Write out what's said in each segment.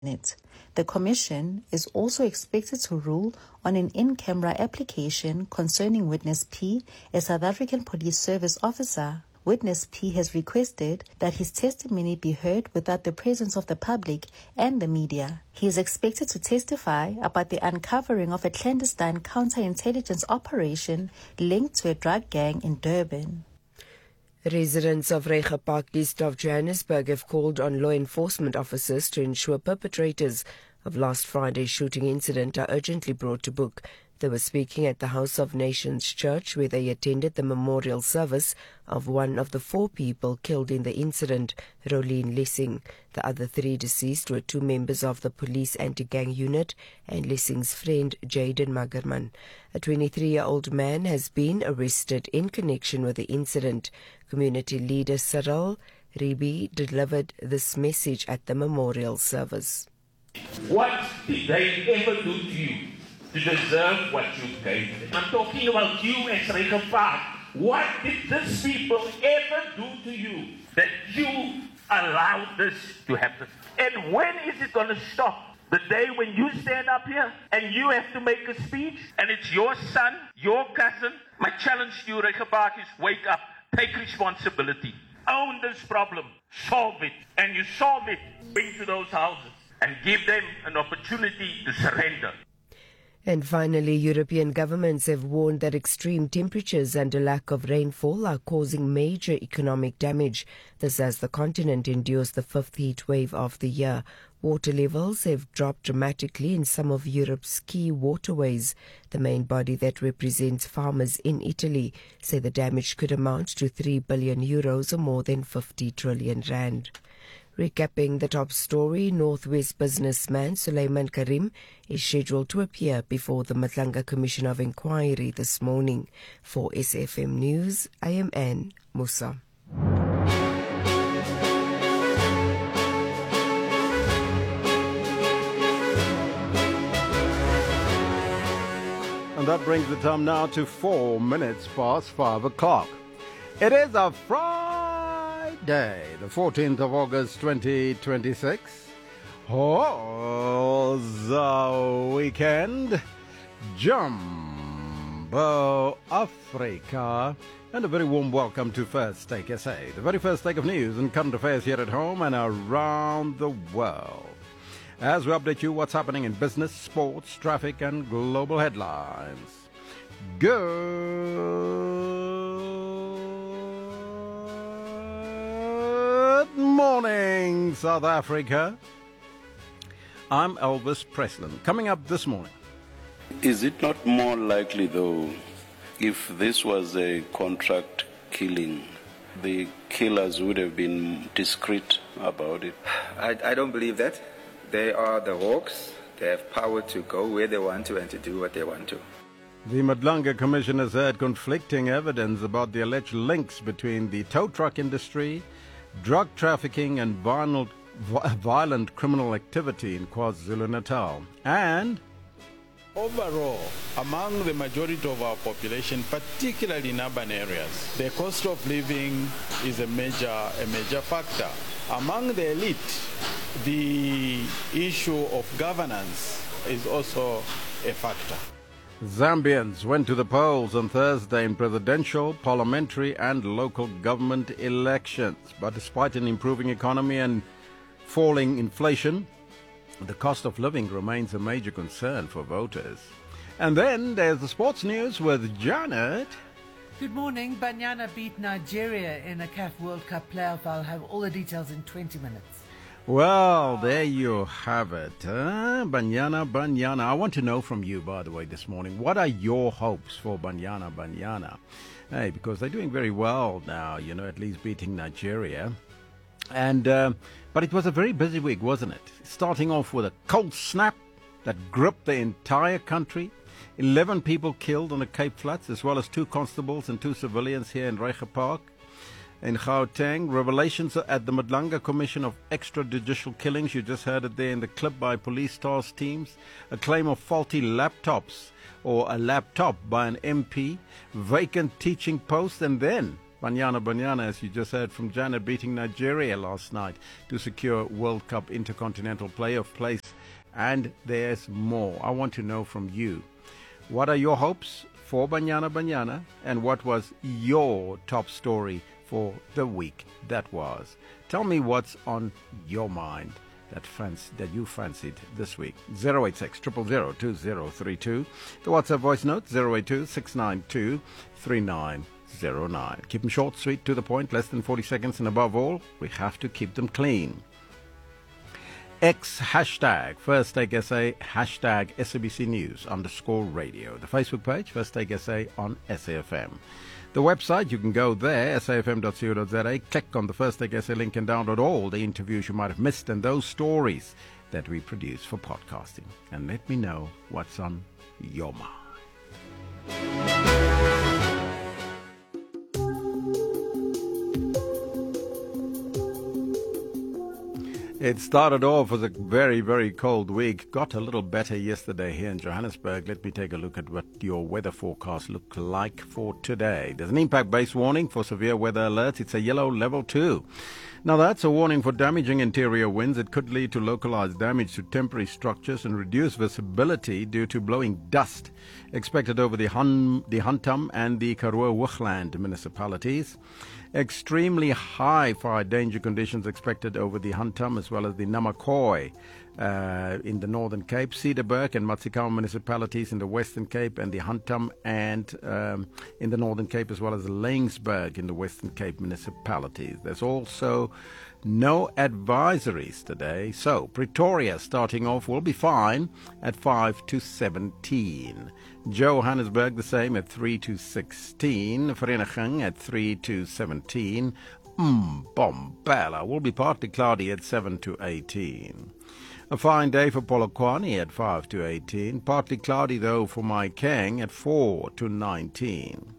it. The Commission is also expected to rule on an in-camera application concerning Witness P, a South African Police Service officer. Witness P has requested that his testimony be heard without the presence of the public and the media. He is expected to testify about the uncovering of a clandestine counterintelligence operation linked to a drug gang in Durban. Residents of Reiger Park, east of Johannesburg, have called on law enforcement officers to ensure perpetrators of last Friday's shooting incident are urgently brought to book. They were speaking at the House of Nations Church, where they attended the memorial service of one of the 4 people killed in the incident, Rolene Lessing. The other 3 deceased were 2 members of the police anti-gang unit and Lessing's friend, Jaden Magerman. A 23-year-old man has been arrested in connection with the incident. Community leader Cyril Ribi delivered this message at the memorial service. What did they ever do to you to deserve what you gave them? I'm talking about you as Reiger Park. What did these people ever do to you that you allowed this to happen? And when is it going to stop? The day when you stand up here and you have to make a speech and it's your son, your cousin? My challenge to you, Reiger Park, is wake up, take responsibility, own this problem, solve it. And you solve it, bring to those houses and give them an opportunity to surrender. And finally, European governments have warned that extreme temperatures and a lack of rainfall are causing major economic damage. This as the continent endures the 5th heat wave of the year. Water levels have dropped dramatically in some of Europe's key waterways. The main body that represents farmers in Italy say the damage could amount to 3 billion euros or more than 50 trillion rand. Recapping the top story, Northwest businessman Suleiman Karim is scheduled to appear before the Madlanga Commission of Inquiry this morning. For SFM News, I am Anne Musa. And that brings the time now to 4 minutes past 5 o'clock. It is a Friday, the 14th of August 2026. Oh, the weekend. Jumbo Africa. And a very warm welcome to First Take SA, the very first take of news and current affairs here at home and around the world. As we update you what's happening in business, sports, traffic and global headlines. Good morning, South Africa. I'm Elvis Preston. Coming up this morning. Is it not more likely, though, if this was a contract killing, the killers would have been discreet about it? I don't believe that. They are the hawks. They have power to go where they want to and to do what they want to. The Madlanga Commission has heard conflicting evidence about the alleged links between the tow truck industry, drug trafficking and violent criminal activity in KwaZulu-Natal. And overall, among the majority of our population, particularly in urban areas, the cost of living is a major factor. Among the elite, the issue of governance is also a factor. Zambians went to the polls on Thursday in presidential, parliamentary and local government elections. But despite an improving economy and falling inflation, the cost of living remains a major concern for voters. And then there's the sports news with Janet. Good morning. Banyana beat Nigeria in a CAF World Cup playoff. I'll have all the details in 20 minutes. Well, there you have it. Banyana. I want to know from you, by the way, this morning, what are your hopes for Banyana? Hey, because they're doing very well now, at least beating Nigeria. And but it was a very busy week, wasn't it? Starting off with a cold snap that gripped the entire country. 11 people killed on the Cape Flats, as well as 2 constables and 2 civilians here in Reiger Park. In Gauteng, revelations at the Madlanga Commission of extrajudicial killings. You just heard it there in the clip by police task teams. A claim of faulty laptops or a laptop by an MP. Vacant teaching post. And then Banyana, as you just heard from Janet, beating Nigeria last night to secure World Cup Intercontinental Playoff place. And there's more. I want to know from you. What are your hopes for Banyana, and what was your top story for the week that was? Tell me what's on your mind that you fancied this week. 086 000 2032. The WhatsApp voice note 082 692 3909. Keep them short, sweet, to the point, less than 40 seconds, and above all, we have to keep them clean. X hashtag First Take SA, hashtag SABC News _radio. The Facebook page, First Take SA on SAFM. The website, you can go there, safm.co.za, click on the First Take SA link and download all the interviews you might have missed and those stories that we produce for podcasting. And let me know what's on your mind. It started off as a very, very cold week. Got a little better yesterday here in Johannesburg. Let me take a look at what your weather forecast look like for today. There's an impact-based warning for severe weather alerts. It's a yellow level 2. Now that's a warning for damaging interior winds. It could lead to localized damage to temporary structures and reduce visibility due to blowing dust expected over the Huntham and the Karoo Hoogland municipalities. Extremely high fire danger conditions expected over the Huntham as well as the Namakwa in the Northern Cape, Cedarburg and Matsikawa municipalities in the Western Cape, and the Huntham and in the Northern Cape, as well as Laingsburg in the Western Cape municipalities. There's also no advisories today. So Pretoria starting off will be fine at 5 to 17. Johannesburg the same at 3 to 16. Vereeniging at 3 to 17. Mbombela will be partly cloudy at 7 to 18. A fine day for Polokwane at 5 to 18. Partly cloudy though for Maikeng at 4 to 19.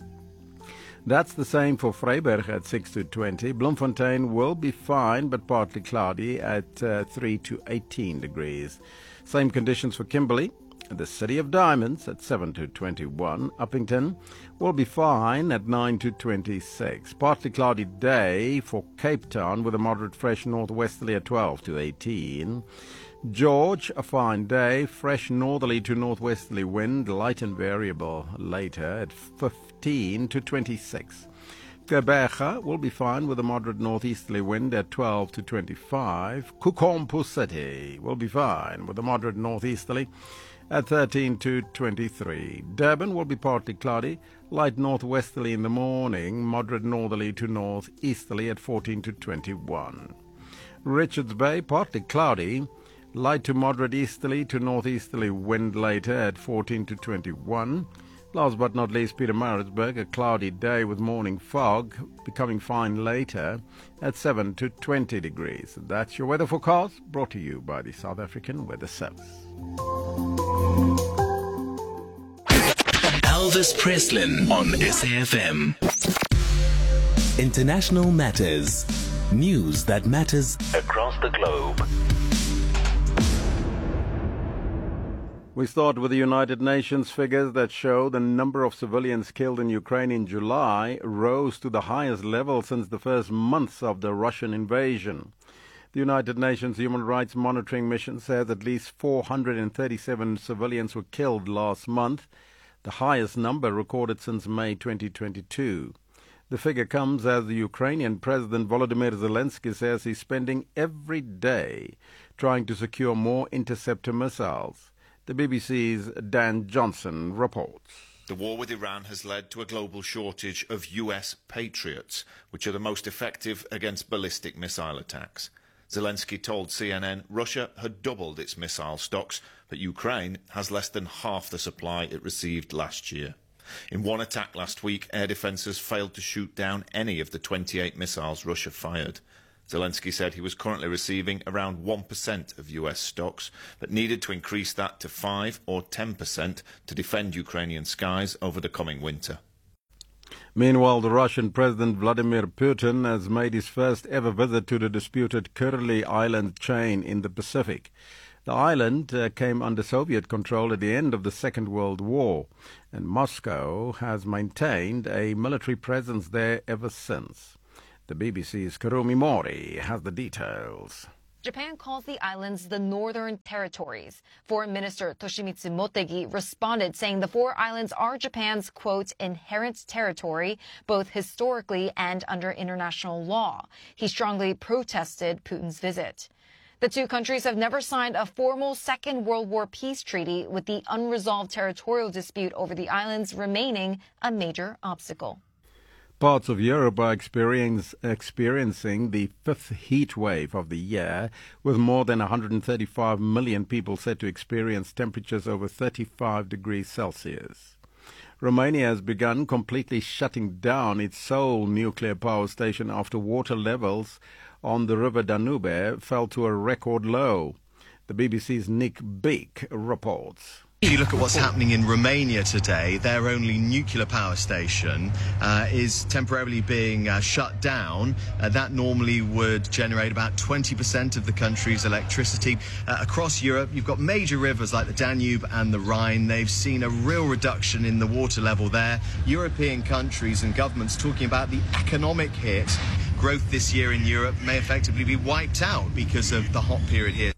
That's the same for Vryburg at 6 to 20. Bloemfontein will be fine but partly cloudy at 3 to 18 degrees. Same conditions for Kimberley. The City of Diamonds at 7 to 21. Uppington will be fine at 9 to 26. Partly cloudy day for Cape Town with a moderate fresh northwesterly at 12 to 18. George, a fine day, fresh northerly to northwesterly wind, light and variable later at 15 to 26. Gqeberha will be fine with a moderate northeasterly wind at 12 to 25. Kukompu City will be fine with a moderate northeasterly at 13 to 23. Durban will be partly cloudy, light northwesterly in the morning, moderate northerly to northeasterly at 14 to 21. Richards Bay, partly cloudy, light to moderate easterly to northeasterly wind later at 14 to 21. Last but not least, Pietermaritzburg, a cloudy day with morning fog, becoming fine later at 7 to 20 degrees. That's your weather forecast, brought to you by the South African Weather Service. Elvis Preslin on SAFM. International Matters. News that matters across the globe. We start with the United Nations figures that show the number of civilians killed in Ukraine in July rose to the highest level since the first months of the Russian invasion. The United Nations Human Rights Monitoring Mission says at least 437 civilians were killed last month, the highest number recorded since May 2022. The figure comes as the Ukrainian President Volodymyr Zelensky says he's spending every day trying to secure more interceptor missiles. The BBC's Dan Johnson reports. The war with Iran has led to a global shortage of US Patriots, which are the most effective against ballistic missile attacks. Zelensky told CNN Russia had doubled its missile stocks, but Ukraine has less than half the supply it received last year. In one attack last week, air defences failed to shoot down any of the 28 missiles Russia fired. Zelensky said he was currently receiving around 1% of US stocks, but needed to increase that to 5 or 10% to defend Ukrainian skies over the coming winter. Meanwhile, the Russian President Vladimir Putin has made his first ever visit to the disputed Kurily Island chain in the Pacific. The island came under Soviet control at the end of the Second World War, and Moscow has maintained a military presence there ever since. The BBC's Kurumi Mori has the details. Japan calls the islands the Northern Territories. Foreign Minister Toshimitsu Motegi responded saying the four islands are Japan's, quote, inherent territory, both historically and under international law. He strongly protested Putin's visit. The two countries have never signed a formal Second World War peace treaty, with the unresolved territorial dispute over the islands remaining a major obstacle. Parts of Europe are experiencing the fifth heat wave of the year, with more than 135 million people said to experience temperatures over 35 degrees Celsius. Romania has begun completely shutting down its sole nuclear power station after water levels on the river Danube fell to a record low. The BBC's Nick Beek reports. If you look at what's happening in Romania today, their only nuclear power station is temporarily being shut down. That normally would generate about 20% of the country's electricity. Across Europe, you've got major rivers like the Danube and the Rhine. They've seen a real reduction in the water level there. European countries and governments talking about the economic hit. Growth this year in Europe may effectively be wiped out because of the hot period here.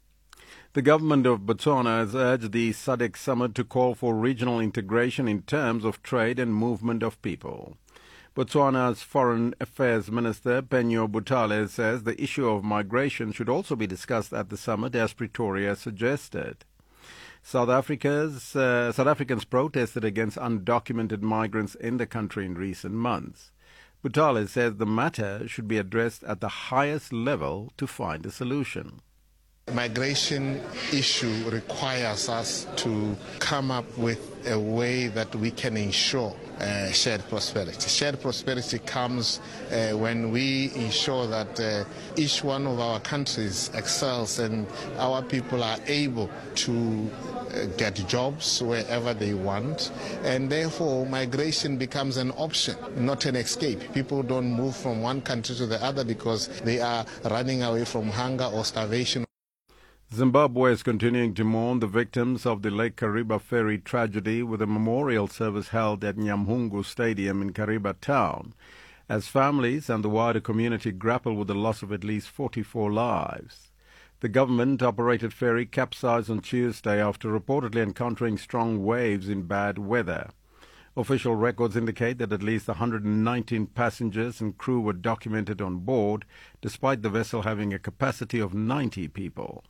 The government of Botswana has urged the SADC summit to call for regional integration in terms of trade and movement of people. Botswana's Foreign Affairs Minister Penyo Butale says the issue of migration should also be discussed at the summit, as Pretoria suggested. South Africans protested against undocumented migrants in the country in recent months. Butale says the matter should be addressed at the highest level to find a solution. Migration issue requires us to come up with a way that we can ensure shared prosperity. Shared prosperity comes when we ensure that each one of our countries excels and our people are able to get jobs wherever they want, and therefore migration becomes an option, not an escape. People don't move from one country to the other because they are running away from hunger or starvation. Zimbabwe is continuing to mourn the victims of the Lake Kariba ferry tragedy, with a memorial service held at Nyamhungu Stadium in Kariba town, as families and the wider community grapple with the loss of at least 44 lives. The government-operated ferry capsized on Tuesday after reportedly encountering strong waves in bad weather. Official records indicate that at least 119 passengers and crew were documented on board, despite the vessel having a capacity of 90 people.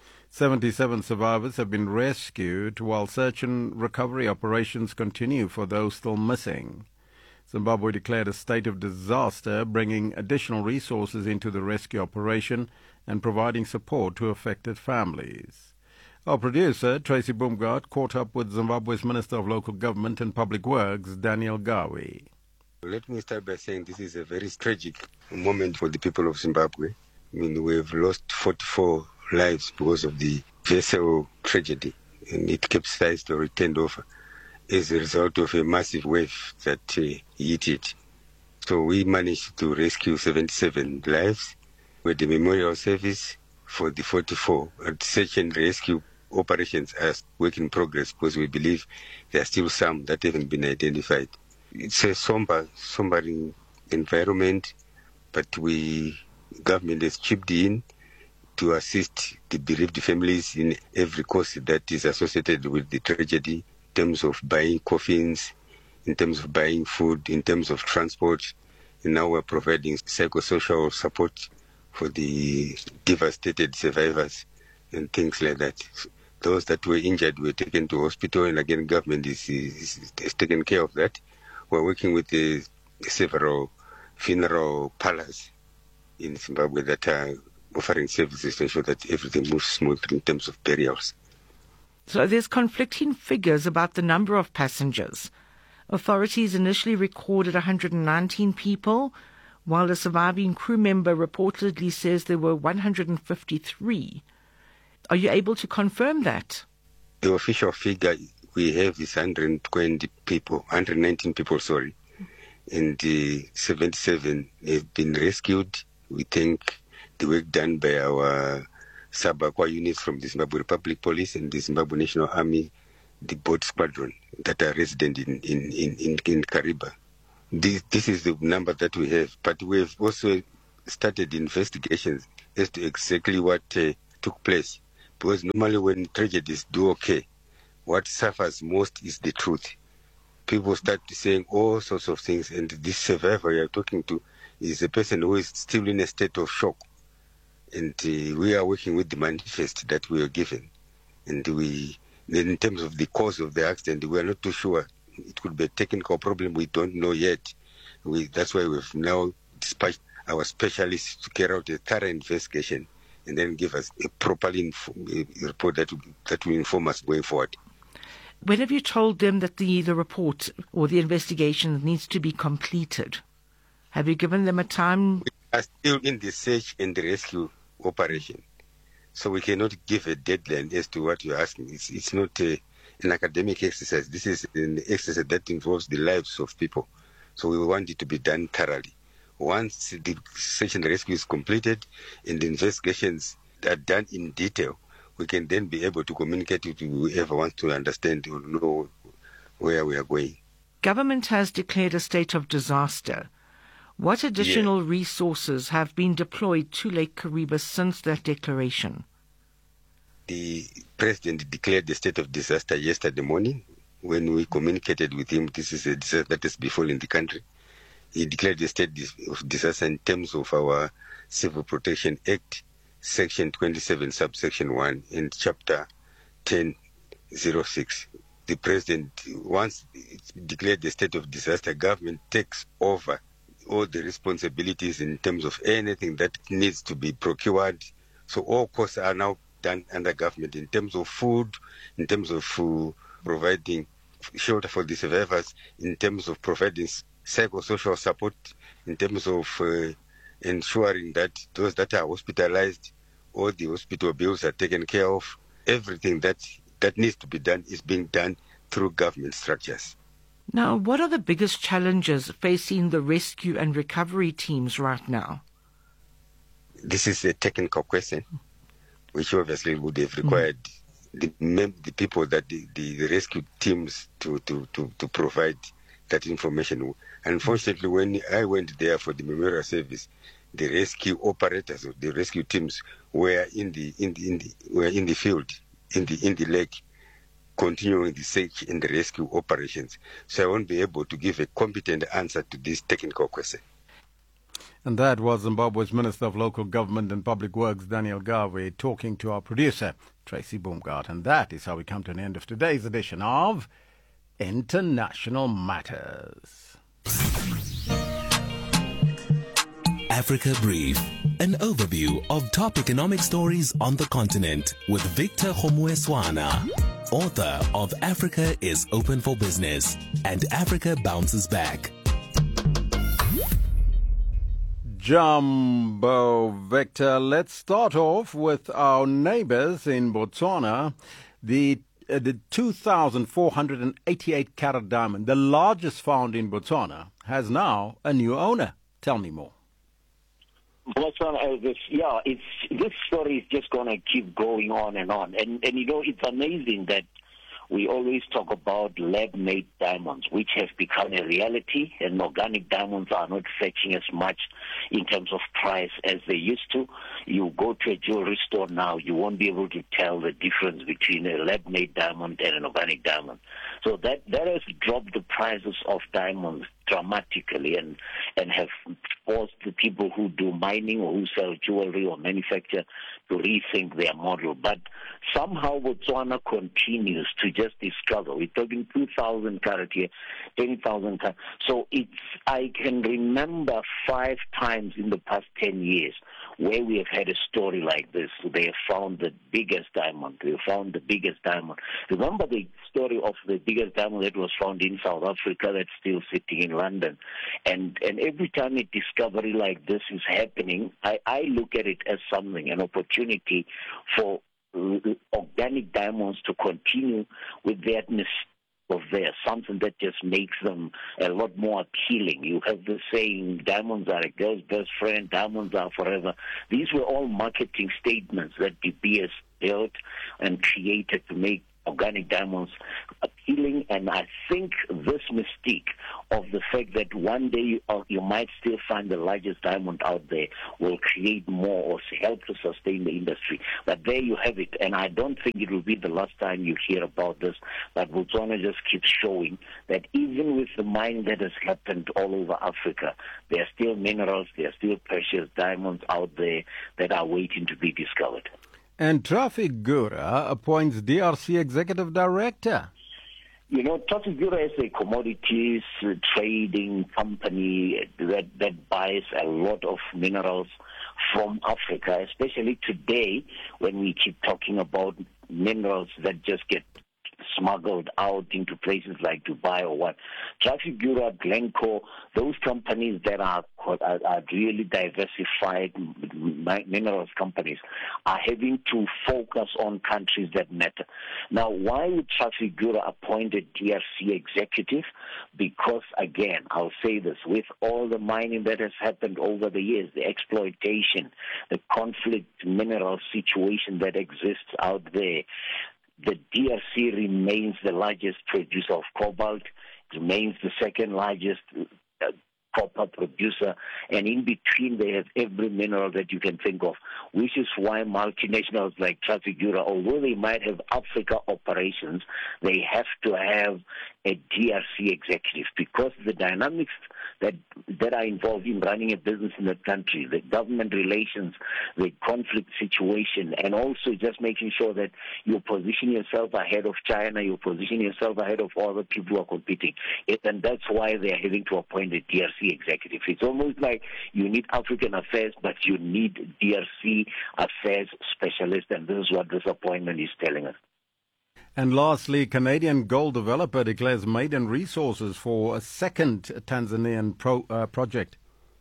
77 survivors have been rescued, while search and recovery operations continue for those still missing. Zimbabwe declared a state of disaster, bringing additional resources into the rescue operation and providing support to affected families. Our producer, Tracy Boomgart, caught up with Zimbabwe's Minister of Local Government and Public Works, Daniel Gawi. Let me start by saying this is a very tragic moment for the people of Zimbabwe. I mean, we've lost 44 lives because of the vessel tragedy, and it capsized or it turned over as a result of a massive wave that hit it. So we managed to rescue 77 lives with the memorial service for the 44. And search and rescue operations are work in progress because we believe there are still some that haven't been identified. It's a somber environment, but government has chipped in to assist the bereaved families in every cost that is associated with the tragedy, in terms of buying coffins, in terms of buying food, in terms of transport. And now we're providing psychosocial support for the devastated survivors and things like that. Those that were injured were taken to hospital, and again, government is taking care of that. We're working with several funeral parlors in Zimbabwe that are offering services to ensure that everything moves smoothly in terms of burials. So there's conflicting figures about the number of passengers. Authorities initially recorded 119 people, while a surviving crew member reportedly says there were 153. Are you able to confirm that? The official figure we have is 119 people, and 77 have been rescued. We thank the work done by our Sub-Aqua units from the Zimbabwe Republic Police and the Zimbabwe National Army, the boat squadron that are resident in Kariba. This is the number that we have, but we have also started investigations as to exactly what took place. Because normally when tragedies do occur, what suffers most is the truth. People start saying all sorts of things, and this survivor you're talking to is a person who is still in a state of shock. And we are working with the manifest that we are given. And in terms of the cause of the accident, we are not too sure. It could be a technical problem we don't know yet. That's why we've now dispatched our specialists to carry out a thorough investigation and then give us a properly report that will inform us going forward. When have you told them that the report or the investigation needs to be completed? Have you given them a time? We are still in the search and the rescue operation. So we cannot give a deadline as to what you're asking. It's not an academic exercise. This is an exercise that involves the lives of people. So we want it to be done thoroughly. Once the search and rescue is completed and the investigations are done in detail, we can then be able to communicate with whoever wants to understand or know where we are going. Government has declared a state of disaster. What additional resources have been deployed to Lake Kariba since that declaration? The President declared the state of disaster yesterday morning. When we communicated with him, this is a disaster that has befallen the country. He declared the state of disaster in terms of our Civil Protection Act, Section 27, Subsection 1, and Chapter 1006. The President, once declared the state of disaster, government takes over all the responsibilities in terms of anything that needs to be procured. So all costs are now done under government in terms of food, in terms of providing shelter for the survivors, in terms of providing psychosocial support, in terms of ensuring that those that are hospitalized, all the hospital bills are taken care of. Everything that needs to be done is being done through government structures. Now, what are the biggest challenges facing the rescue and recovery teams right now? This is a technical question, which obviously would have required the people that the rescue teams to provide that information. Unfortunately, when I went there for the memorial service, the rescue operators of the rescue teams were in the field, in the lake, continuing the search and the rescue operations. So I won't be able to give a competent answer to this technical question. And that was Zimbabwe's Minister of Local Government and Public Works, Daniel Garvey, talking to our producer, Tracy Boomgart. And that is how we come to an end of today's edition of International Matters. Africa Brief, an overview of top economic stories on the continent with Victor Homueswana, author of Africa is Open for Business and Africa Bounces Back. Jumbo Victor, let's start off with our neighbors in Botswana. The 2,488 carat diamond, the largest found in Botswana, has now a new owner. Tell me more. Botswana, this story is just going to keep going on. And you know, it's amazing that we always talk about lab-made diamonds, which has become a reality, and organic diamonds are not fetching as much in terms of price as they used to. You go to a jewelry store now, you won't be able to tell the difference between a lab-made diamond and an organic diamond. So that has dropped the prices of diamonds dramatically and have forced the people who do mining or who sell jewelry or manufacture to rethink their model. But somehow Botswana continues to just discover. We're talking 2,000 carat here, 10,000 carat. So I can remember 5 times in the past 10 years where we have had a story like this. They have found the biggest diamond. They found the biggest diamond. Remember the story of the biggest diamond that was found in South Africa that's still sitting in London. And every time a discovery like this is happening, I look at it as something, an opportunity for organic diamonds to continue with that of theirs, something that just makes them a lot more appealing. You have the saying, diamonds are a girl's best friend, diamonds are forever. These were all marketing statements that De Beers built and created to make organic diamonds appealing, and I think this mystique of the fact that one day you might still find the largest diamond out there will create more or help to sustain the industry. But there you have it, and I don't think it will be the last time you hear about this, but Botswana just keeps showing that even with the mining that has happened all over Africa, there are still minerals, there are still precious diamonds out there that are waiting to be discovered. And Trafigura appoints DRC Executive Director. You know, Trafigura is a commodities trading company that buys a lot of minerals from Africa, especially today when we keep talking about minerals that just get smuggled out into places like Dubai or what. Trafigura, Glencore, those companies that are really diversified minerals companies are having to focus on countries that matter. Now, why would Trafigura appoint a DRC executive? Because, again, I'll say this, with all the mining that has happened over the years, the exploitation, the conflict mineral situation that exists out there, the DRC remains the largest producer of cobalt, remains the second largest copper producer, and in between they have every mineral that you can think of, which is why multinationals like Trafigura, although they might have Africa operations, they have to have a DRC executive, because the dynamics that are involved in running a business in the country, the government relations, the conflict situation, and also just making sure that you position yourself ahead of China, you position yourself ahead of all the people who are competing. And that's why they are having to appoint a DRC executive. It's almost like you need African affairs, but you need DRC affairs specialists, and this is what this appointment is telling us. And lastly, Canadian gold developer declares maiden resources for a second Tanzanian project.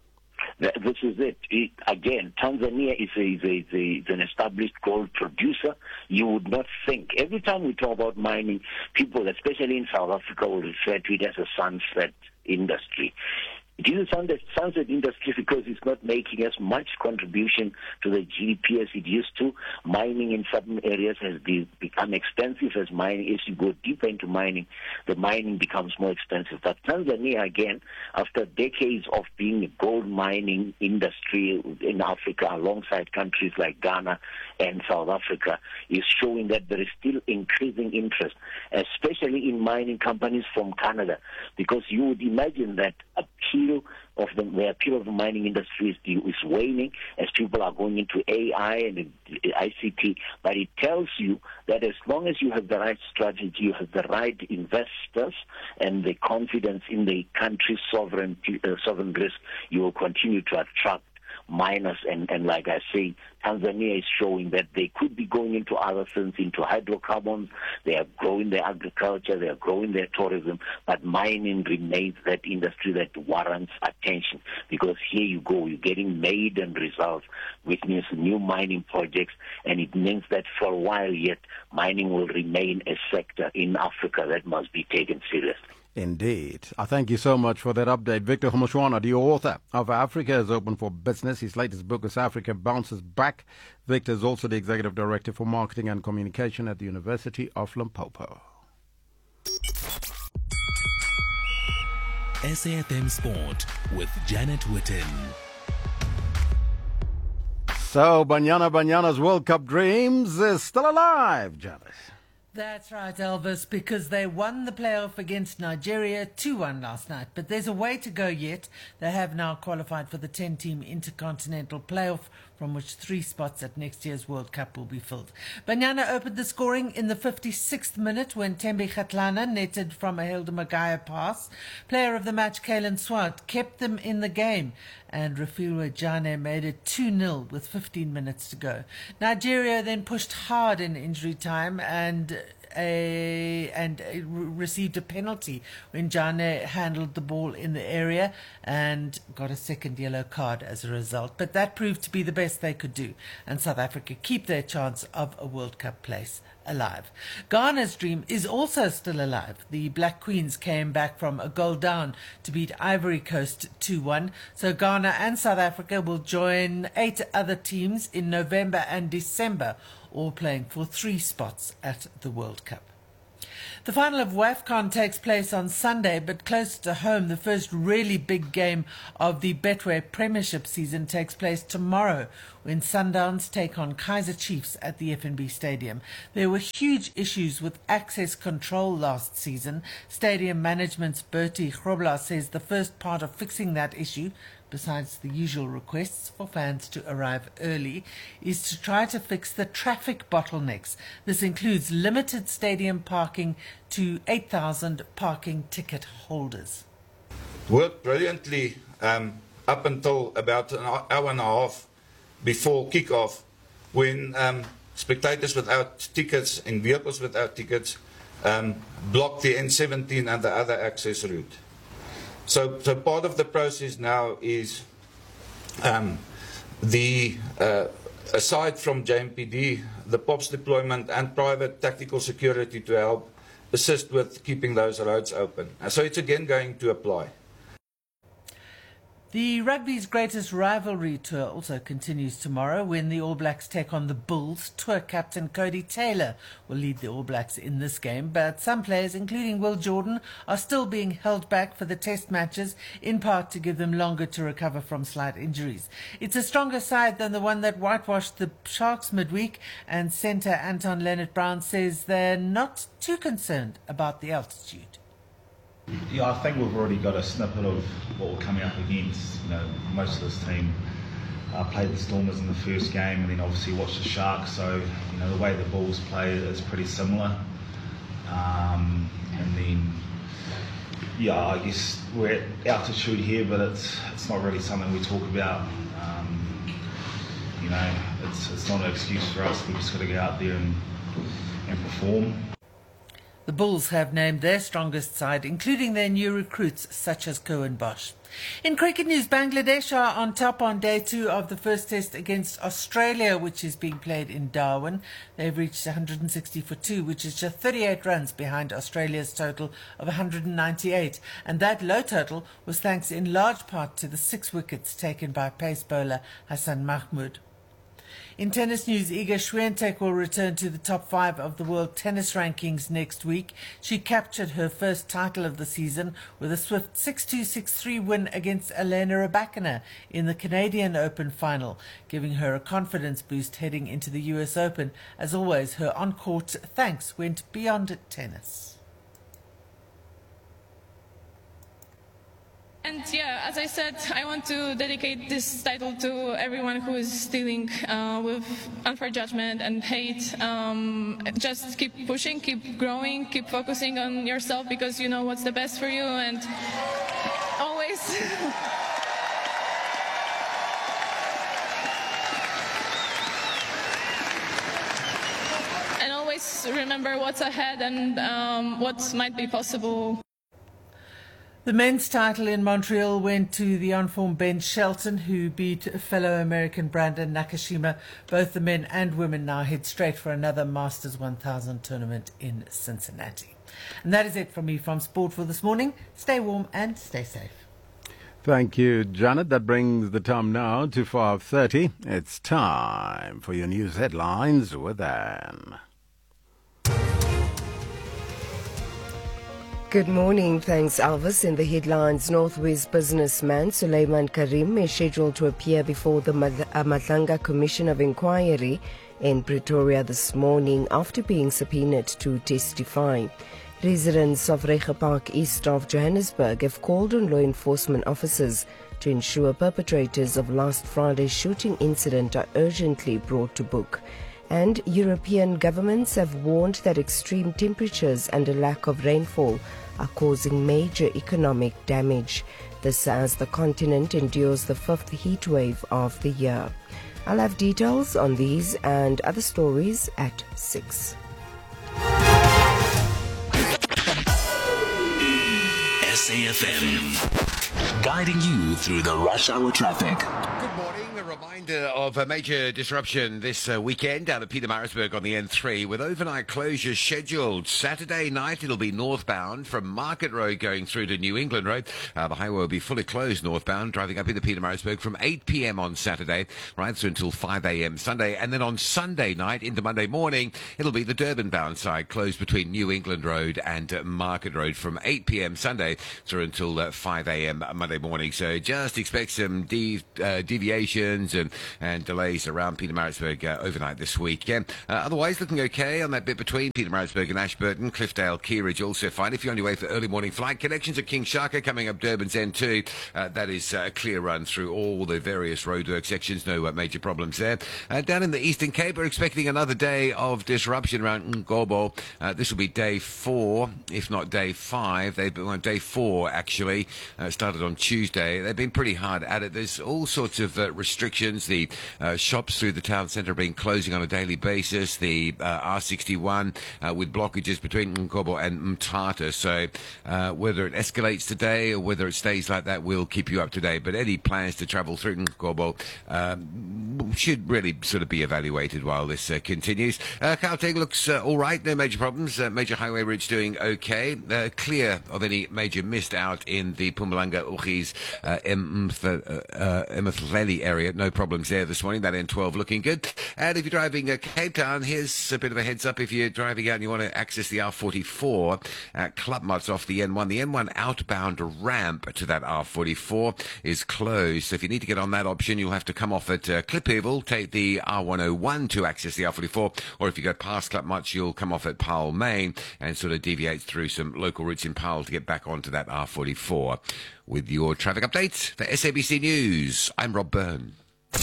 This is it. Again, Tanzania is an established gold producer. You would not think. Every time we talk about mining, people, especially in South Africa, will refer to it as a sunset industry. It is a sunset industry because it's not making as much contribution to the GDP as it used to. Mining in certain areas has become expensive as mining. As you go deeper into mining, the mining becomes more expensive. But Tanzania, again, after decades of being a gold mining industry in Africa alongside countries like Ghana and South Africa, is showing that there is still increasing interest, especially in mining companies from Canada, because you would imagine that the appeal of the mining industry is waning as people are going into AI and ICT. But it tells you that as long as you have the right strategy, you have the right investors and the confidence in the country's sovereign risk, you will continue to attract miners, and like I say, Tanzania is showing that they could be going into other things, into hydrocarbons. They are growing their agriculture, they are growing their tourism, but mining remains that industry that warrants attention, because here you go, you're getting maiden results, which means new mining projects, and it means that for a while yet, mining will remain a sector in Africa that must be taken seriously. Indeed. I thank you so much for that update. Victor Khumashwana, the author of Africa is Open for Business. His latest book is Africa Bounces Back. Victor is also the Executive Director for Marketing and Communication at the University of Limpopo. SAFM Sport with Janet Witten. So, Banyana's World Cup dreams is still alive, Janet. That's right, Elvis, because they won the playoff against Nigeria 2-1 last night. But there's a way to go yet. They have now qualified for the 10-team intercontinental playoff, from which 3 spots at next year's World Cup will be filled. Banyana opened the scoring in the 56th minute when Thembi Kgatlana netted from a Hilda Magaya pass. Player of the match, Kalen Swart, kept them in the game, and Refiloe Jane made it 2-0 with 15 minutes to go. Nigeria then pushed hard in injury time, and received a penalty when Jane handled the ball in the area and got a second yellow card as a result. But that proved to be the best they could do, and South Africa keep their chance of a World Cup place alive. Ghana's dream is also still alive. The Black Queens came back from a goal down to beat Ivory Coast 2-1. So Ghana and South Africa will join 8 other teams in November and December, all playing for 3 spots at the World Cup. The final of WAFCON takes place on Sunday, but close to home, the first really big game of the Betway Premiership season takes place tomorrow when Sundowns take on Kaizer Chiefs at the FNB Stadium. There were huge issues with access control last season. Stadium management's Bertie Grobler says the first part of fixing that issue, besides the usual requests for fans to arrive early, is to try to fix the traffic bottlenecks. This includes limited stadium parking to 8,000 parking ticket holders. Worked brilliantly up until about an hour and a half before kick-off, when spectators without tickets and vehicles without tickets blocked the N17 and the other access route. So part of the process now is aside from JMPD, the POPs deployment and private tactical security to help assist with keeping those roads open. So it's again going to apply. The rugby's greatest rivalry tour also continues tomorrow when the All Blacks take on the Bulls. Tour captain Cody Taylor will lead the All Blacks in this game, but some players, including Will Jordan, are still being held back for the test matches, in part to give them longer to recover from slight injuries. It's a stronger side than the one that whitewashed the Sharks midweek, and centre Anton Leonard-Brown says they're not too concerned about the altitude. Yeah, I think we've already got a snippet of what we're coming up against. You know, most of this team played the Stormers in the first game and then obviously watched the Sharks. So, you know, the way the Bulls play is pretty similar. And then, yeah, I guess we're at altitude here, but it's not really something we talk about. You know, it's not an excuse for us. We've just got to get out there and perform. The Bulls have named their strongest side, including their new recruits such as Cohen Bosch. In cricket news, Bangladesh are on top on day 2 of the first test against Australia, which is being played in Darwin. They've reached 160 for 2, which is just 38 runs behind Australia's total of 198. And that low total was thanks in large part to the 6 wickets taken by pace bowler Hassan Mahmood. In tennis news, Iga Swiatek will return to the top 5 of the world tennis rankings next week. She captured her first title of the season with a swift 6-2, 6-3 win against Elena Rybakina in the Canadian Open final, giving her a confidence boost heading into the US Open. As always, her on-court thanks went beyond tennis. And yeah, as I said, I want to dedicate this title to everyone who is dealing with unfair judgment and hate. Just keep pushing, keep growing, keep focusing on yourself, because you know what's the best for you, and always... and always remember what's ahead and what might be possible. The men's title in Montreal went to the on-form Ben Shelton, who beat fellow American Brandon Nakashima. Both the men and women now head straight for another Masters 1000 tournament in Cincinnati. And that is it from me from Sport for this morning. Stay warm and stay safe. Thank you, Janet. That brings the time now to 5:30. It's time for your news headlines with Anne. Good morning. Thanks, Alvis. In the headlines, Northwest businessman Suleiman Karim is scheduled to appear before the Madlanga Commission of Inquiry in Pretoria this morning after being subpoenaed to testify. Residents of Reiger Park, east of Johannesburg, have called on law enforcement officers to ensure perpetrators of last Friday's shooting incident are urgently brought to book. And European governments have warned that extreme temperatures and a lack of rainfall are causing major economic damage. This as the continent endures the 5th heat wave of the year. I'll have details on these and other stories at 6. SAFM, guiding you through the rush hour traffic. Good morning. A reminder of a major disruption this weekend down at Pietermaritzburg on the N3 with overnight closures scheduled. Saturday night it'll be northbound from Market Road going through to New England Road. The highway will be fully closed northbound, driving up into Pietermaritzburg from 8 p.m. on Saturday right through until 5 a.m. Sunday. And then on Sunday night into Monday morning, it'll be the Durban-bound side closed between New England Road and Market Road from 8 p.m. Sunday through until 5 a.m. Monday morning. So just expect some deviations and delays around Pietermaritzburg overnight this week. Otherwise, looking okay on that bit between Pietermaritzburg and Ashburton. Cliffdale, Keyridge also fine. If you're on your way for early morning flight connections at King Shaka coming up Durban's N2, that is a clear run through all the various roadwork sections. No major problems there. Down in the Eastern Cape, we're expecting another day of disruption around Ngobo. This will be day 4, if not day 5. Day 4, actually. Started on Tuesday. They've been pretty hard at it. There's all sorts of restrictions. The shops through the town centre have been closing on a daily basis. The R61 with blockages between Ngobo and Mthatha. So whether it escalates today or whether it stays like that, we'll keep you up to date. But any plans to travel through Ngobo should really sort of be evaluated while this continues. Gauteng looks all right. No major problems. Major highway routes doing okay. Clear of any major mist out in the Mpumalanga, Ugi's, Emafleli area. No problems there this morning. That N12 looking good. And if you're driving Cape Town, here's a bit of a heads up. If you're driving out and you want to access the R44 at Klapmuts off the N1, the N1 outbound ramp to that R44 is closed. So if you need to get on that option, you'll have to come off at Kliphavel, take the R101 to access the R44, or if you go past Klapmuts, you'll come off at Paarl Main and sort of deviate through some local routes in Paarl to get back onto that R44. With your traffic updates for SABC News, I'm Rob Byrne.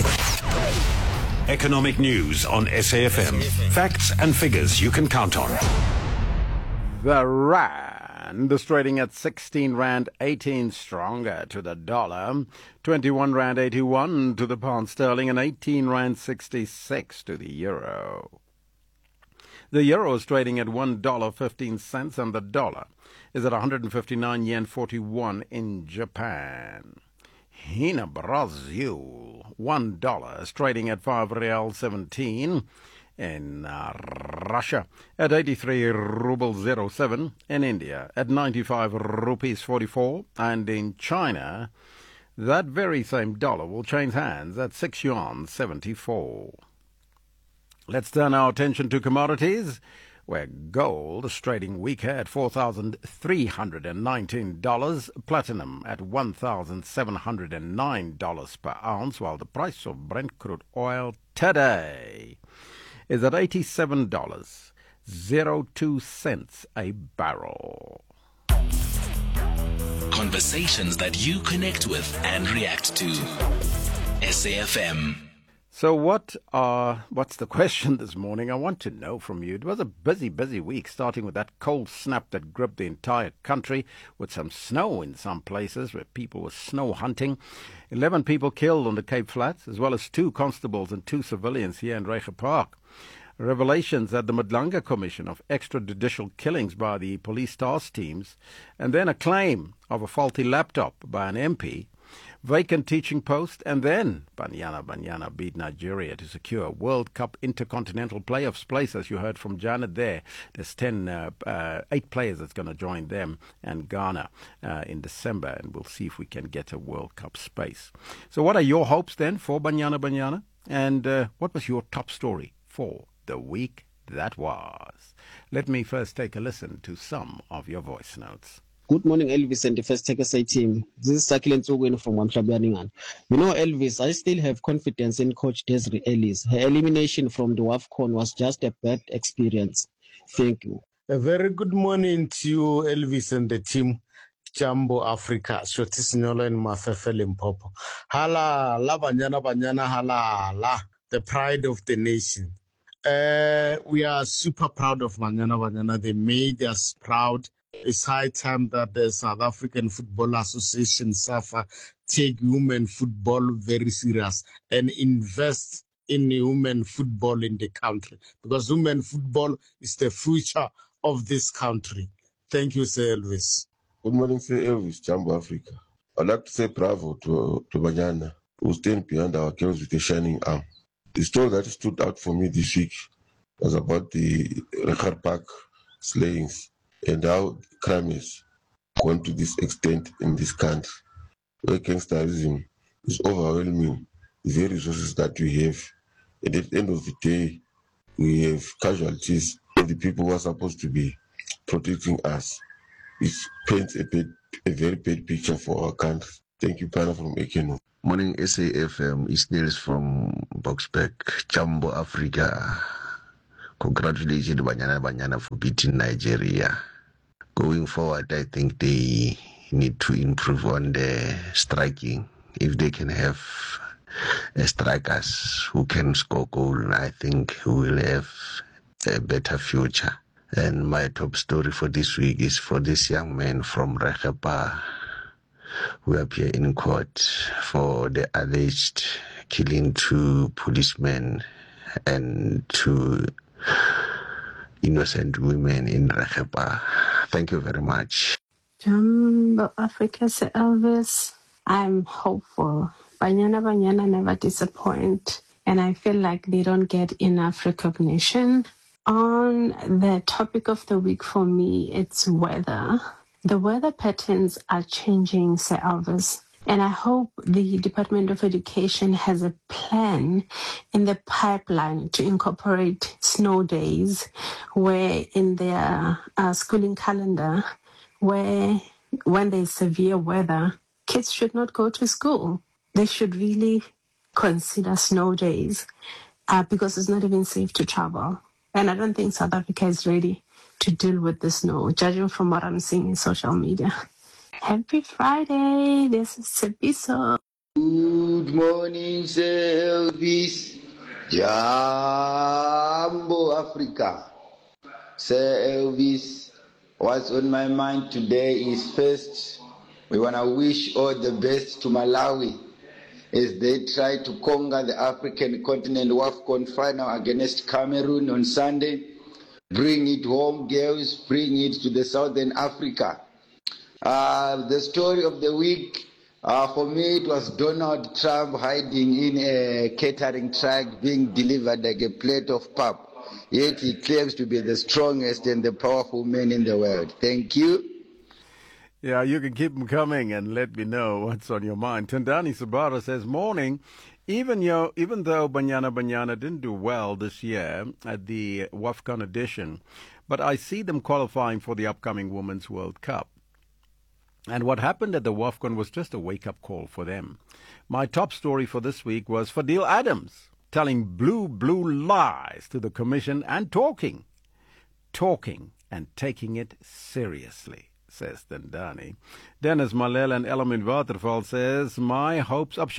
Economic news on SAFM. Facts and figures you can count on. The rand is trading at 16 Rand 18 stronger to the dollar, 21 Rand 81 to the pound sterling, and 18 Rand 66 to the euro. The euro is trading at $1.15 and the dollar is at 159 yen 41 in Japan. In Brazil, $1 is trading at 5 real 17. In Russia, at 83 rubles 07. In India, at 95 rupees 44. And in China, that very same dollar will change hands at 6 yuan 74. Let's turn our attention to commodities, where gold is trading weaker at $4,319, platinum at $1,709 per ounce, while the price of Brent crude oil today is at $87.02 a barrel. Conversations that you connect with and react to. SAFM. So what's the question this morning? I want to know from you. It was a busy week, starting with that cold snap that gripped the entire country, with some snow in some places where people were snow hunting. 11 people killed on the Cape Flats, as well as 2 constables and 2 civilians here in Reiger Park. Revelations at the Madlanga Commission of extrajudicial killings by the police task teams, and then a claim of a faulty laptop by an MP. Vacant teaching post, and then Banyana beat Nigeria to secure a World Cup Intercontinental Playoffs place, as you heard from Janet there. There's 8 players that's going to join them and Ghana in December, and we'll see if we can get a World Cup space. So what are your hopes then for Banyana? And what was your top story for the week that was? Let me first take a listen to some of your voice notes. Good morning, Elvis and the First Take SA team. This is Sakile Ntsogwini from Wamhlabianingan. You know, Elvis, I still have confidence in Coach Desiree Ellis. Her elimination from the WAFCON was just a bad experience. Thank you. A very good morning to you, Elvis and the team. Jambo Africa, Shoti Signolo and Mafefe Limpopo. Hala, la Banyana, hala, la, the pride of the nation. We are super proud of Banyana. They made us proud. It's high time that the South African Football Association, SAFA, take women football very serious and invest in women football in the country, because women football is the future of this country. Thank you, Sir Elvis. Good morning, say Elvis, Jambo Africa. I'd like to say bravo to Banyana, who stand behind our girls with a shining arm. The story that stood out for me this week was about the Rechar Park slayings and how crime has gone to this extent in this country, where gangsterism is overwhelming the very resources that we have. And at the end of the day, we have casualties of the people who are supposed to be protecting us. It paints a very bad picture for our country. Thank you, Pana from Ekeno. Morning, SAFM. It's Nils from Boxback, Jambo Africa. Congratulations, Banyana, for beating Nigeria. Going forward, I think they need to improve on the striking. If they can have strikers who can score goal, I think we will have a better future. And my top story for this week is for this young man from Rechapa who appear in court for the alleged killing 2 policemen and 2 innocent women in Rechapa. Thank you very much. Jambo Africa, Sir Elvis. I'm hopeful. Banyana never disappoint. And I feel like they don't get enough recognition. On the topic of the week for me, it's weather. The weather patterns are changing, Sir Elvis. And I hope the Department of Education has a plan in the pipeline to incorporate snow days where in their schooling calendar, where when there's severe weather, kids should not go to school. They should really consider snow days because it's not even safe to travel. And I don't think South Africa is ready to deal with the snow, judging from what I'm seeing in social media. Happy Friday. This is Sepiso. Good morning, Sir Elvis. Jambo Africa. Sir Elvis, what's on my mind today is first, we want to wish all the best to Malawi as they try to conquer the African continent WAFCON final against Cameroon on Sunday. Bring it home, girls. Bring it to the Southern Africa. The story of the week, for me, it was Donald Trump hiding in a catering truck being delivered like a plate of pap. Yet he claims to be the strongest and the powerful man in the world. Thank you. Yeah, you can keep them coming and let me know what's on your mind. Tandani Sabara says, morning. Even though Banyana didn't do well this year at the WAFCON edition, but I see them qualifying for the upcoming Women's World Cup. And what happened at the WAFCON was just a wake-up call for them. My top story for this week was Fadil Adams telling blue lies to the commission and talking and taking it seriously, says Tandani. Dennis Malel and Elam in Waterval says, my hopes for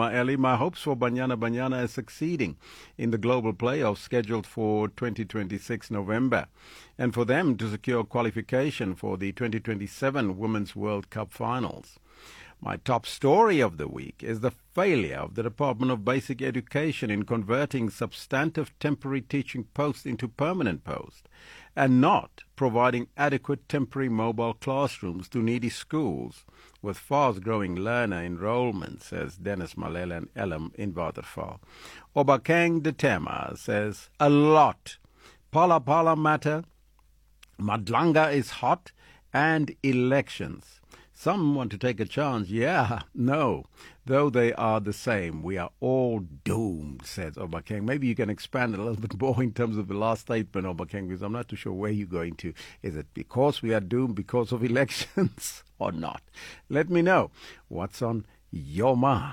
Banyana is succeeding in the global playoffs scheduled for 2026 November, and for them to secure qualification for the 2027 Women's World Cup finals. My top story of the week is the failure of the Department of Basic Education in converting substantive temporary teaching posts into permanent posts and not providing adequate temporary mobile classrooms to needy schools with fast-growing learner enrollment, says Dennis Malel and Elam in Waterval. Obakeng Detema says, a lot. Pala matter, Madlanga is hot, and elections. Some want to take a chance. Yeah, no. Though they are the same, we are all doomed, says Obakeng. Maybe you can expand a little bit more in terms of the last statement, Obakeng, because I'm not too sure where you're going to. Is it because we are doomed because of elections or not? Let me know what's on your mind.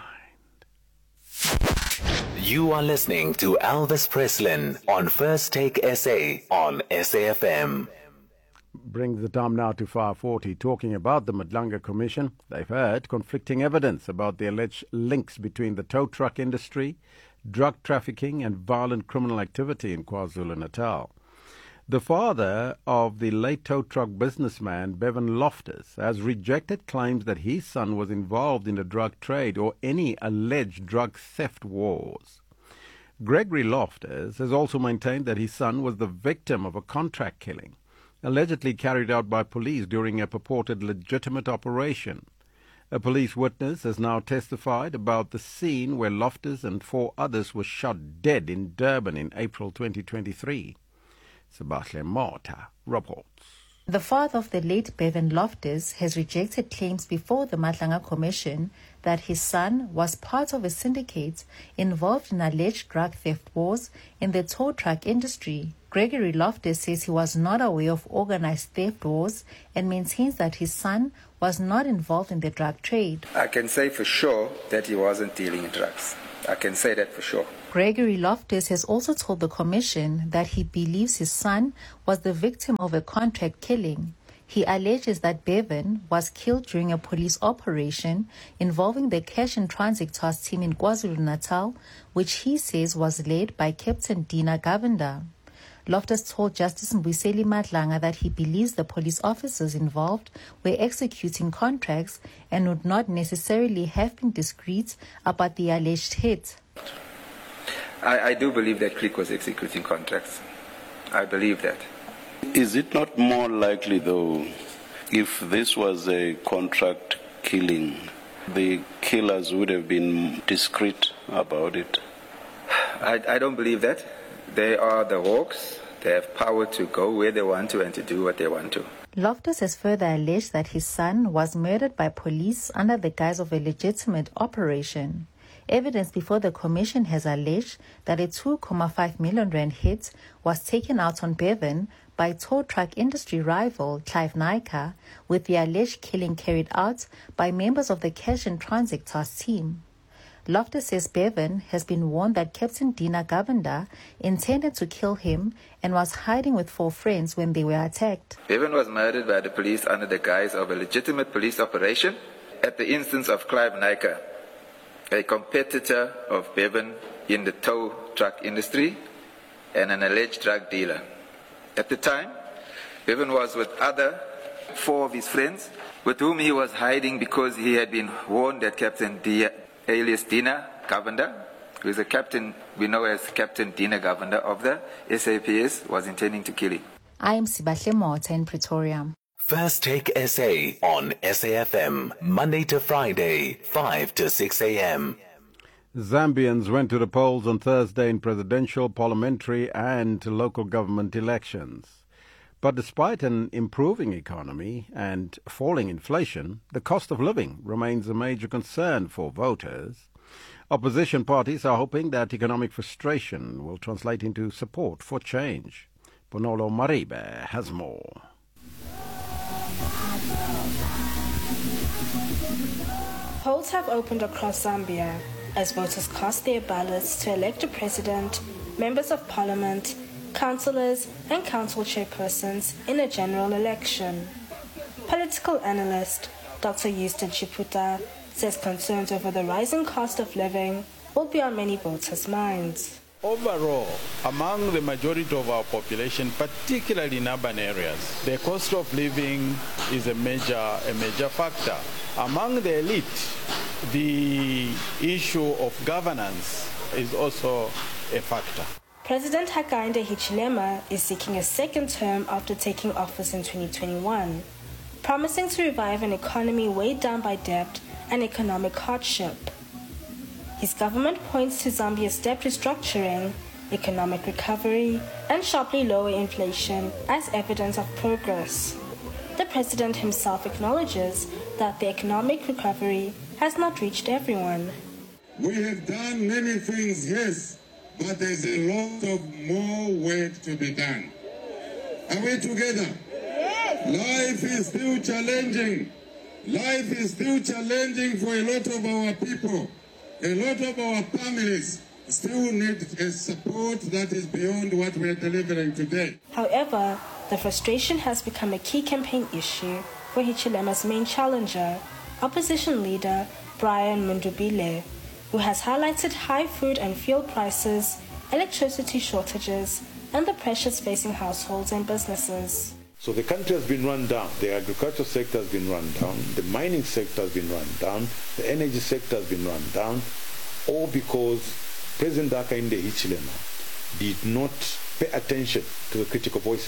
You are listening to Elvis Preslin on First Take SA on SAFM. Brings the time now to 5:40, talking about the Madlanga Commission. They've heard conflicting evidence about the alleged links between the tow truck industry, drug trafficking and violent criminal activity in KwaZulu-Natal. The father of the late tow truck businessman Bevan Loftus has rejected claims that his son was involved in the drug trade or any alleged drug theft wars. Gregory Loftus has also maintained that his son was the victim of a contract killing, allegedly carried out by police during a purported legitimate operation. A police witness has now testified about the scene where Loftus and 4 others were shot dead in Durban in April 2023. Sebastian Mota reports. The father of the late Bevan Loftus has rejected claims before the Matlanga Commission that his son was part of a syndicate involved in alleged drug theft wars in the tow truck industry. Gregory Loftus says he was not aware of organized theft wars and maintains that his son was not involved in the drug trade. I can say for sure that he wasn't dealing in drugs. I can say that for sure. Gregory Loftus has also told the Commission that he believes his son was the victim of a contract killing. He alleges that Bevan was killed during a police operation involving the Cash and Transit Task Team in KwaZulu-Natal, which he says was led by Captain Dina Govender. Loftus told Justice Mbuyiseli Madlanga that he believes the police officers involved were executing contracts and would not necessarily have been discreet about the alleged hit. I do believe that Creek was executing contracts. I believe that. Is it not more likely, though, if this was a contract killing, the killers would have been discreet about it? I don't believe that. They are the Hawks. They have power to go where they want to and to do what they want to. Loftus has further alleged that his son was murdered by police under the guise of a legitimate operation. Evidence before the Commission has alleged that a 2.5 million rand hit was taken out on Bevan by tow truck industry rival Clive Naika, with the alleged killing carried out by members of the Cash and Transit Task Team. Loftus says Bevan has been warned that Captain Dina Govender intended to kill him and was hiding with 4 friends when they were attacked. Bevan was murdered by the police under the guise of a legitimate police operation at the instance of Clive Naika, a competitor of Bevan in the tow truck industry and an alleged drug dealer. At the time, Bevan was with other 4 of his friends with whom he was hiding because he had been warned that Captain alias Dina Govender, who is a captain we know as Captain Dina Govender of the SAPS, was intending to kill him. I am Sibahle Mota in Pretoria. First Take SA on SAFM, Monday to Friday, 5 to 6 a.m. Zambians went to the polls on Thursday in presidential, parliamentary and local government elections. But despite an improving economy and falling inflation, the cost of living remains a major concern for voters. Opposition parties are hoping that economic frustration will translate into support for change. Bonolo Maribe has more. Polls have opened across Zambia as voters cast their ballots to elect a president, members of parliament, councillors and council chairpersons in a general election. Political analyst Dr. Houston Chiputa says concerns over the rising cost of living will be on many voters' minds. Overall, among the majority of our population, particularly in urban areas, the cost of living is a major factor. Among the elite, the issue of governance is also a factor. President Hakainde Hichilema is seeking a second term after taking office in 2021, promising to revive an economy weighed down by debt and economic hardship. His government points to Zambia's debt restructuring, economic recovery, and sharply lower inflation as evidence of progress. The president himself acknowledges that the economic recovery has not reached everyone. We have done many things, yes, but there's a lot of more work to be done. Are we together? Life is still challenging. Life is still challenging for a lot of our people. A lot of our families still need a support that is beyond what we are delivering today. However, the frustration has become a key campaign issue for Hichilema's main challenger, opposition leader Brian Mundubile, who has highlighted high food and fuel prices, electricity shortages, and the pressures facing households and businesses. So the country has been run down. The agricultural sector has been run down. The mining sector has been run down. The energy sector has been run down. All because President Hakainde Hichilema did not pay attention to the critical voices.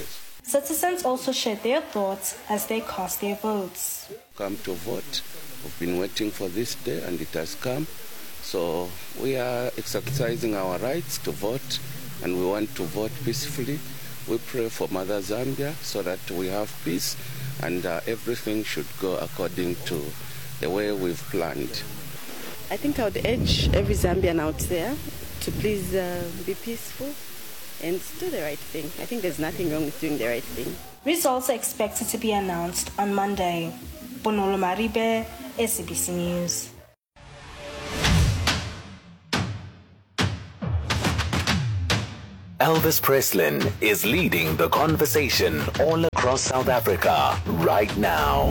Citizens also shared their thoughts as they cast their votes. Come to vote. We've been waiting for this day and it has come. So we are exercising our rights to vote and we want to vote peacefully. We pray for Mother Zambia so that we have peace and everything should go according to the way we've planned. I think I would urge every Zambian out there to please be peaceful and do the right thing. I think there's nothing wrong with doing the right thing. Results are expected to be announced on Monday. Bonolo Maribe, SABC News. Elvis Preslin is leading the conversation all across South Africa right now.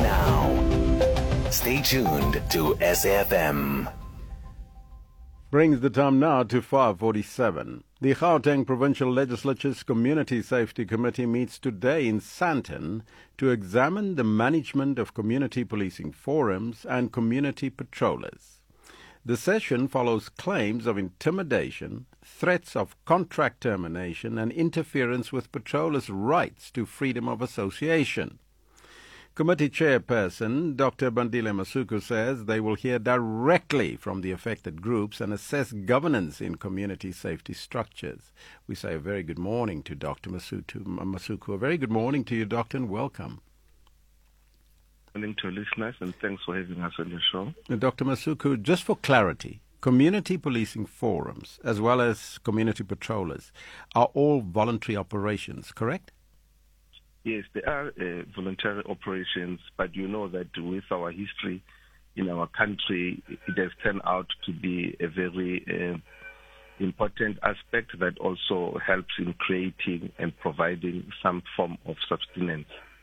Stay tuned to SAFM. Brings the time now to 5:47. The Gauteng Provincial Legislature's Community Safety Committee meets today in Sandton to examine the management of community policing forums and community patrollers. The session follows claims of intimidation, threats of contract termination, and interference with patrollers' rights to freedom of association. Committee chairperson Dr. Bandile Masuku says they will hear directly from the affected groups and assess governance in community safety structures. We say a very good morning to Dr. Masuku. A very good morning to you, Doctor, and welcome. Good morning to listeners, and thanks for having us on your show. Dr. Masuku, just for clarity, community policing forums as well as community patrollers are all voluntary operations, correct? Yes, they are voluntary operations, but you know that with our history in our country, it has turned out to be a very important aspect that also helps in creating and providing some form of sustenance.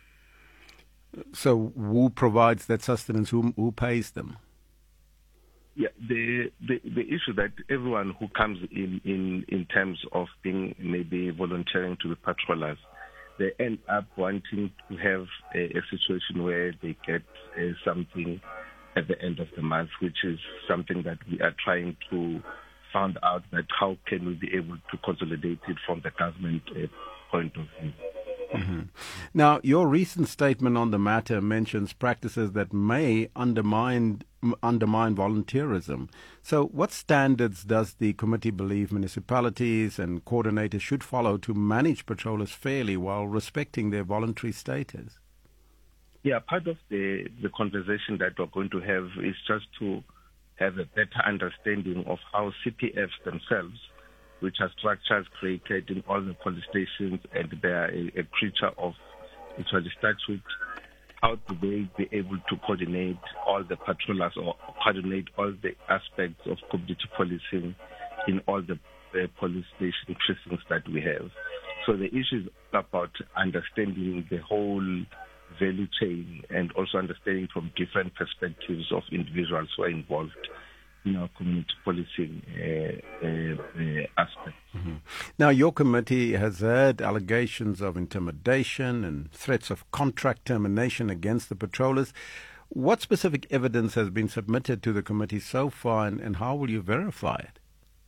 So who provides that sustenance? Who pays them? Yeah, the issue that everyone who comes in terms of being maybe volunteering to be patrollers, they end up wanting to have a situation where they get something at the end of the month, which is something that we are trying to find out that how can we be able to consolidate it from the government point of view. Mm-hmm. Now, your recent statement on the matter mentions practices that may undermine volunteerism. So what standards does the committee believe municipalities and coordinators should follow to manage patrollers fairly while respecting their voluntary status? Yeah, part of the conversation that we're going to have is just to have a better understanding of how CPFs themselves, which are structures created in all the police stations, and they are a creature of actually statute. How do they be able to coordinate all the patrollers or coordinate all the aspects of community policing in all the police station precincts that we have? So the issue is about understanding the whole value chain and also understanding from different perspectives of individuals who are involved in our community policing aspect. Mm-hmm. Now, your committee has heard allegations of intimidation and threats of contract termination against the patrollers. What specific evidence has been submitted to the committee so far, and how will you verify it?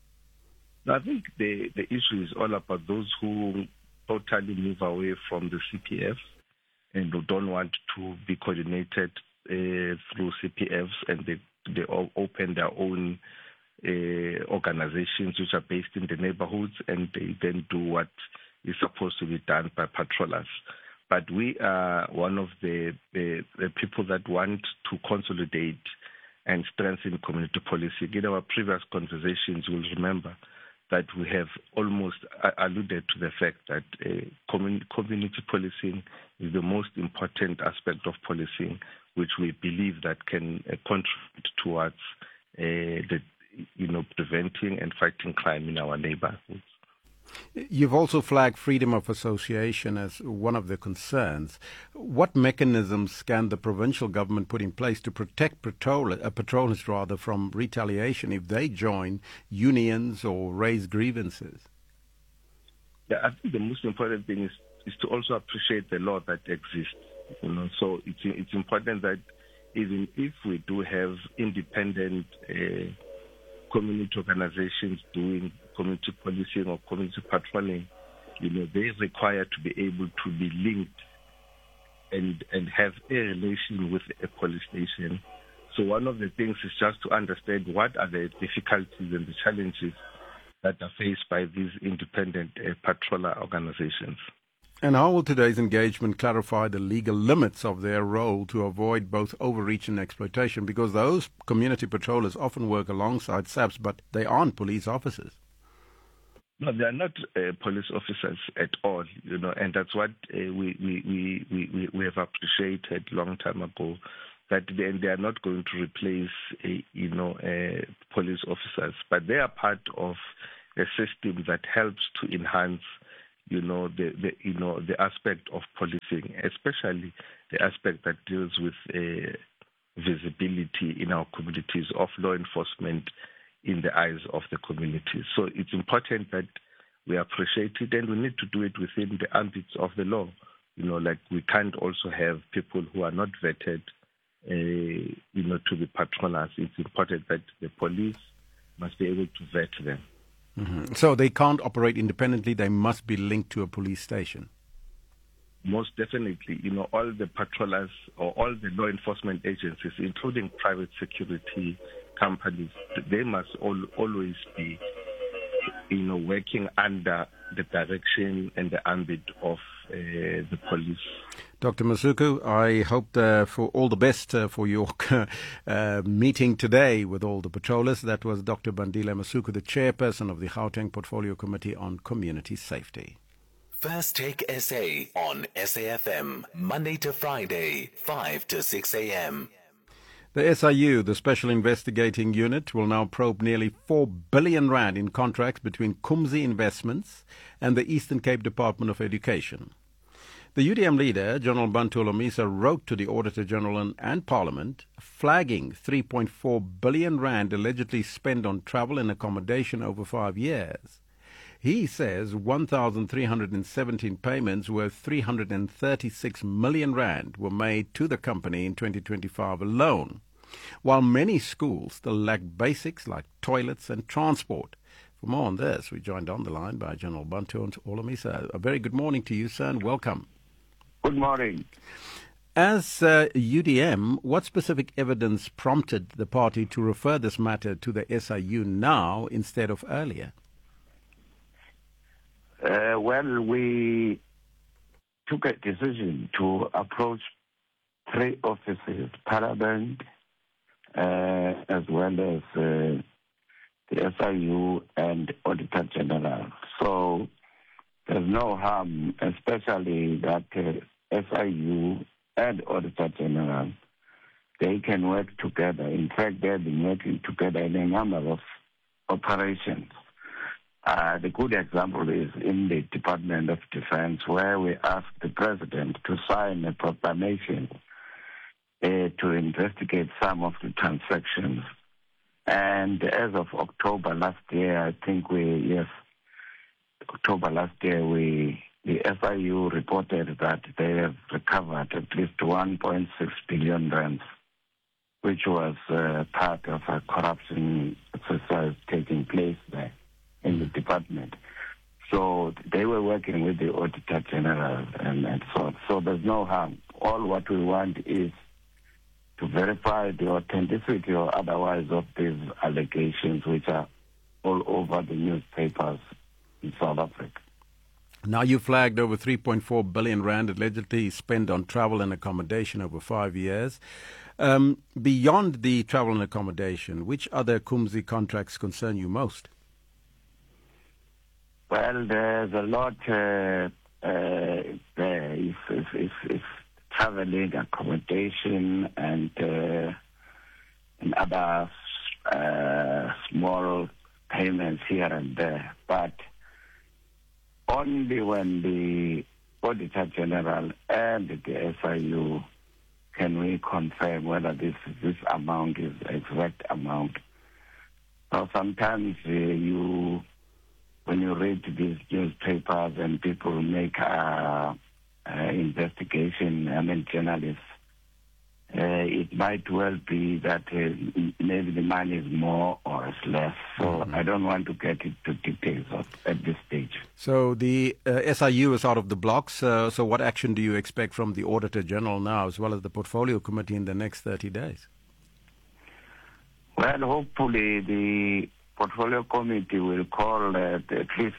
I think the issue is all about those who totally move away from the CPF and who don't want to be coordinated through CPFs, and they all open their own organizations which are based in the neighborhoods, and they then do what is supposed to be done by patrollers. But we are one of the people that want to consolidate and strengthen community policing. In our previous conversations, you'll remember that we have almost alluded to the fact that community policing is the most important aspect of policing, which we believe that can contribute towards preventing and fighting crime in our neighborhoods. You've also flagged freedom of association as one of the concerns. What mechanisms can the provincial government put in place to protect patrollers from retaliation if they join unions or raise grievances? Yeah, I think the most important thing is to also appreciate the law that exists. So it's important that even if we do have independent community organizations doing community policing or community patrolling, they require to be able to be linked and have a relation with a police station. So one of the things is just to understand what are the difficulties and the challenges that are faced by these independent patroller organizations. And how will today's engagement clarify the legal limits of their role to avoid both overreach and exploitation? Because those community patrollers often work alongside SAPS, but they aren't police officers. No, they are not police officers at all, and that's what we have appreciated long time ago, that they are not going to replace, police officers, but they are part of a system that helps to enhance, the aspect of policing, especially the aspect that deals with visibility in our communities of law enforcement in the eyes of the community. So it's important that we appreciate it, and we need to do it within the ambits of the law. Like we can't also have people who are not vetted, to be patrollers. It's important that the police must be able to vet them. Mm-hmm. So they can't operate independently. They must be linked to a police station. Most definitely, all the patrollers or all the law enforcement agencies, including private security companies, they must always be, working under the direction and the ambit of the police. Dr. Masuku, I hope for all the best for your meeting today with all the patrollers. That was Dr. Bandile Masuku, the chairperson of the Gauteng Portfolio Committee on Community Safety. First Take SA on SAFM, Monday to Friday, 5 to 6 a.m. The SIU, the Special Investigating Unit, will now probe nearly 4 billion rand in contracts between Kumzi Investments and the Eastern Cape Department of Education. The UDM leader, General Bantu Holomisa, wrote to the Auditor General and Parliament flagging 3.4 billion rand allegedly spent on travel and accommodation over 5 years. He says 1,317 payments worth 336 million rand were made to the company in 2025 alone, while many schools still lack basics like toilets and transport. For more on this, we're joined on the line by General Bantu Holomisa. A very good morning to you, sir, and welcome. Good morning. As UDM, what specific evidence prompted the party to refer this matter to the SIU now instead of earlier? Well, we took a decision to approach 3 offices, Parliament, as well as the SIU and Auditor General. So there's no harm, especially that SIU and Auditor General, they can work together. In fact, they've been working together in a number of operations. The good example is in the Department of Defense, where we asked the President to sign a proclamation to investigate some of the transactions. And as of October last year, I think the SIU reported that they have recovered at least 1.6 billion rand, which was part of a corruption exercise taking place there in the department. So they were working with the Auditor General and so on. So there's no harm. All what we want is to verify the authenticity or otherwise of these allegations, which are all over the newspapers in South Africa. Now you flagged over 3.4 billion rand allegedly spent on travel and accommodation over 5 years. Beyond the travel and accommodation, which other Kumzi contracts concern you most? Well, there's a lot there. If traveling, accommodation, and other small payments here and there. But only when the Auditor General and the SIU can we confirm whether this amount is the exact amount. So sometimes when you read these newspapers and people make investigation, journalists, it might well be that maybe the money is more or is less. So I don't want to get into details at this stage. So the SIU is out of the blocks. So what action do you expect from the Auditor General now, as well as the Portfolio Committee in the next 30 days? Well, hopefully the Portfolio Committee will call at least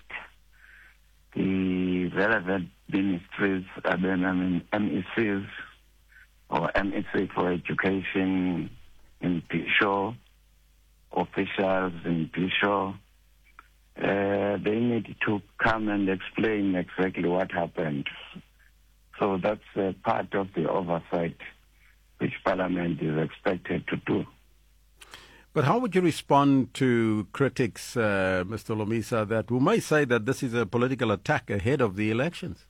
the relevant ministries, MECs, or MEC for Education in Pisho, officials in Pisho. They need to come and explain exactly what happened. So that's part of the oversight which Parliament is expected to do. But how would you respond to critics, Mr. Lomisa, who may say that this is a political attack ahead of the elections?